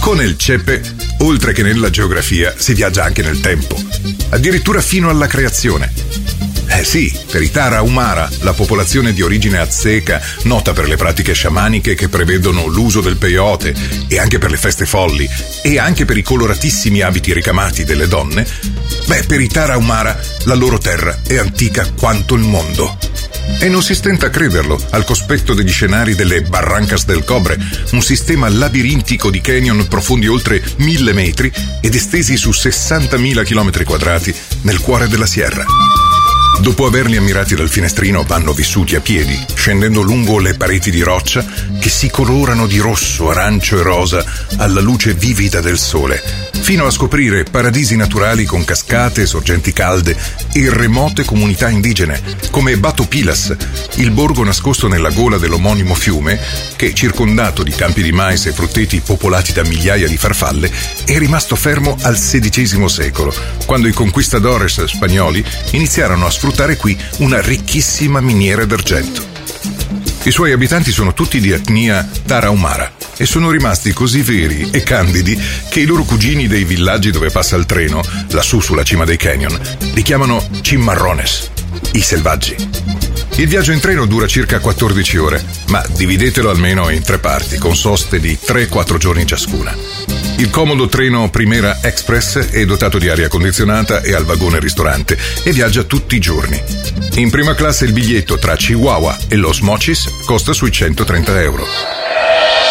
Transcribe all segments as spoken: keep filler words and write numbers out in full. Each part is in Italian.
Con il CEPE, oltre che nella geografia, si viaggia anche nel tempo, addirittura fino alla creazione. Eh sì, per i Tarahumara, la popolazione di origine azteca, nota per le pratiche sciamaniche che prevedono l'uso del peyote, e anche per le feste folli, e anche per i coloratissimi abiti ricamati delle donne, beh, per i Tarahumara la loro terra è antica quanto il mondo. E non si stenta a crederlo al cospetto degli scenari delle Barrancas del Cobre, un sistema labirintico di canyon profondi oltre mille metri ed estesi su sessantamila chilometri quadrati nel cuore della Sierra. Dopo averli ammirati dal finestrino, vanno vissuti a piedi, scendendo lungo le pareti di roccia che si colorano di rosso, arancio e rosa alla luce vivida del sole, fino a scoprire paradisi naturali con cascate, sorgenti calde e remote comunità indigene, come Batopilas, il borgo nascosto nella gola dell'omonimo fiume che, circondato di campi di mais e frutteti popolati da migliaia di farfalle, è rimasto fermo al sedicesimo secolo, quando i conquistadores spagnoli iniziarono a sfruttare qui una ricchissima miniera d'argento. I suoi abitanti sono tutti di etnia Tarahumara e sono rimasti così veri e candidi che i loro cugini dei villaggi dove passa il treno, lassù sulla cima dei canyon, li chiamano Cimarrones, i selvaggi. Il viaggio in treno dura circa quattordici ore, ma dividetelo almeno in tre parti, con soste di tre quattro giorni ciascuna. Il comodo treno Primera Express è dotato di aria condizionata e al vagone ristorante e viaggia tutti i giorni. In prima classe il biglietto tra Chihuahua e Los Mochis costa sui centotrenta euro.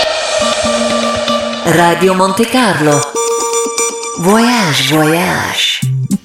Radio Monte Carlo. Voyage, voyage.